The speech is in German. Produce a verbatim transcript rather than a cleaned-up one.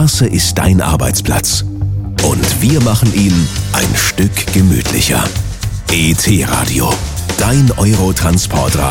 Straße ist dein Arbeitsplatz. Und wir machen ihn ein Stück gemütlicher. E T Radio, dein Eurotransportradio.